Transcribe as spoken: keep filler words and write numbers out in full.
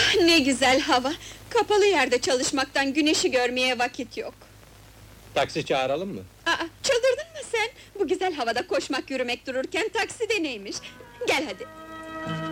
Ne güzel hava! Kapalı yerde çalışmaktan güneşi görmeye vakit yok. Taksi çağıralım mı? Aa, çıldırdın mı sen? Bu güzel havada koşmak yürümek dururken taksi de neymiş? Gel hadi!